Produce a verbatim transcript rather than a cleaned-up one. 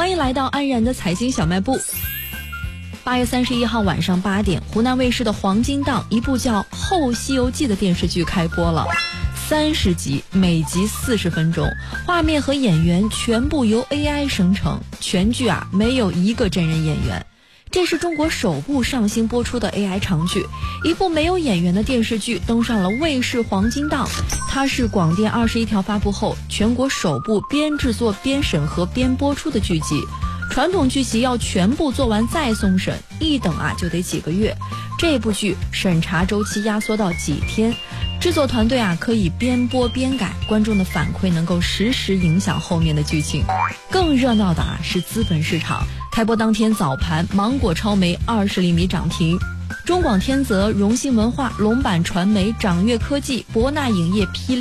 欢迎来到安然的财经小卖部。八月三十一号晚上八点，湖南卫视的黄金档一部叫《后西游记》的电视剧开播了，三十集，每集四十分钟，画面和演员全部由 A I 生成，全剧啊没有一个真人演员。这是中国首部上星播出的 A I 长剧，一部没有演员的电视剧登上了卫视黄金档。它是广电二十一条发布后全国首部边制作边审核边播出的剧集。传统剧集要全部做完再送审，一等啊就得几个月，这部剧审查周期压缩到几天，制作团队啊可以边播边改，观众的反馈能够实时影响后面的剧情。更热闹的啊是资本市场，开播当天早盘，芒果超媒二十厘米涨停，中广天泽、荣信文化、龙板传媒、掌阅科技、博纳影业批量